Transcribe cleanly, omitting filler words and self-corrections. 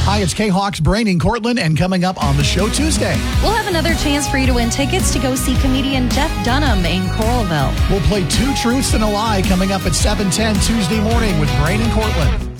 Hi, it's K-Hawk's Brain in Cortland, and coming up on the show Tuesday, we'll have another chance for you to win tickets to go see comedian Jeff Dunham in Coralville. We'll play Two Truths and a Lie coming up at 7:10 Tuesday morning with Brain in Cortland.